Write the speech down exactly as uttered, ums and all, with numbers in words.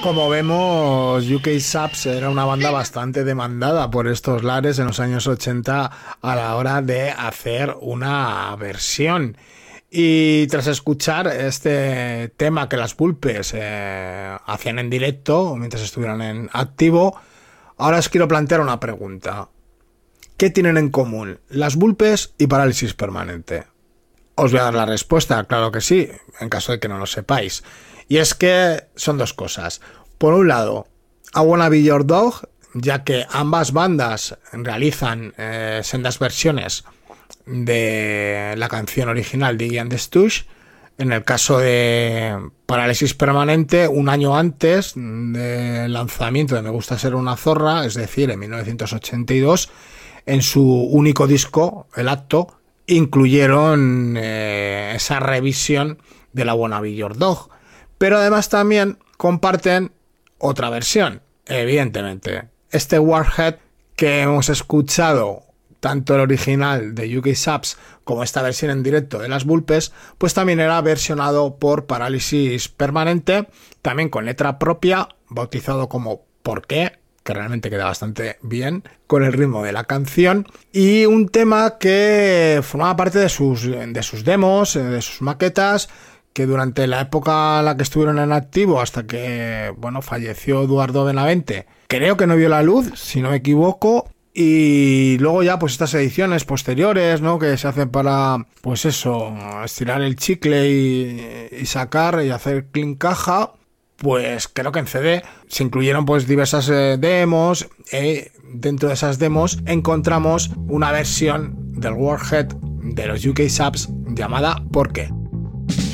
Como vemos, U K Subs era una banda bastante demandada por estos lares en los años ochenta a la hora de hacer una versión. Y tras escuchar este tema que las Vulpes eh, hacían en directo mientras estuvieran en activo, ahora os quiero plantear una pregunta. ¿Qué tienen en común las Vulpes y Parálisis Permanente? Os voy a dar la respuesta, claro que sí, en caso de que no lo sepáis. Y es que son dos cosas. Por un lado, I Wanna Be Your Dog, ya que ambas bandas realizan eh, sendas versiones de la canción original de Iggy and the Stooges. En el caso de Parálisis Permanente, un año antes del lanzamiento de Me Gusta Ser Una Zorra, es decir, en mil novecientos ochenta y dos, en su único disco, El Acto, incluyeron eh, esa revisión de la I Wanna Be Your Dog. Pero además también comparten otra versión, evidentemente. Este Warhead que hemos escuchado, tanto el original de U K Subs como esta versión en directo de las Vulpes, pues también era versionado por Parálisis Permanente, también con letra propia, bautizado como ¿Por qué?, que realmente queda bastante bien con el ritmo de la canción, y un tema que formaba parte de sus, de sus demos, de sus maquetas, que durante la época en la que estuvieron en activo, hasta que, bueno, falleció Eduardo Benavente, creo que no vio la luz, si no me equivoco. Y luego ya, pues estas ediciones posteriores, ¿no?, que se hacen para, pues eso, estirar el chicle y, y sacar y hacer clean caja, pues creo que en C D se incluyeron pues diversas eh, demos, y dentro de esas demos encontramos una versión del Warhead de los U K Subs llamada ¿Por qué?